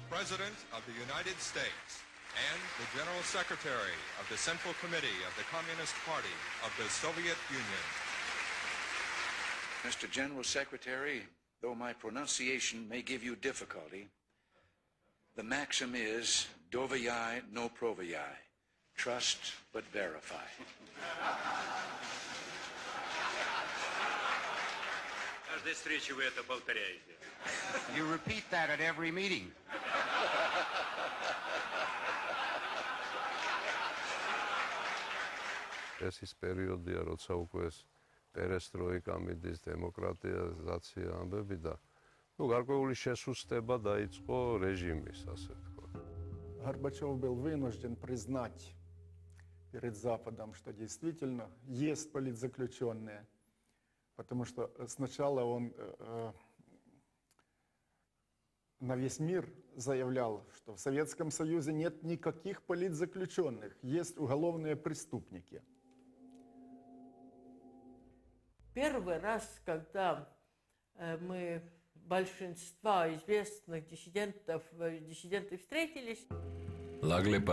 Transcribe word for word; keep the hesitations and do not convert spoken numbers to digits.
President of the United States and the General Secretary of the Central Committee of the Communist Party of the Soviet Union. Mister General Secretary, though my pronunciation may give you difficulty, the maxim is doviai no proviai, trust but verify. Каждой встрече вы это повторяете. You repeat that at every meeting. ეს ის პერიოდია, როცა უკვე ეს პერესტროიკა მიდის, დემოკრატიზაცია ამბები და ну, გარკვეული შესუსტება დაიწყო რეჟიმის, ასე ვთქვათ. Горбачев был вынужден признать перед Западом, что действительно есть политзаключенные, потому что сначала он э, на весь мир заявлял, что в Советском Союзе нет никаких политзаключенных, есть уголовные преступники. Первый раз, когда э, мы большинства известных диссидентов, диссиденты встретились,